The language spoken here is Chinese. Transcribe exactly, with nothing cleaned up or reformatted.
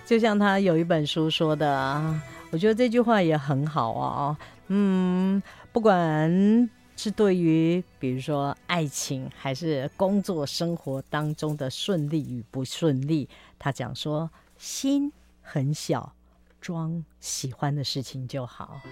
就像他有一本书说的啊，我觉得这句话也很好啊。嗯，不管是对于比如说爱情还是工作生活当中的顺利与不顺利，他讲说心很小，装喜欢的事情就好。